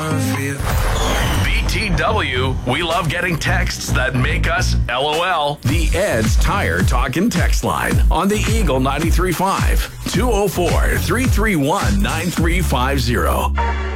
BTW, we love getting texts that make us LOL. The Ed's Tire Talkin' text line on the Eagle 93.5, 204-331-9350.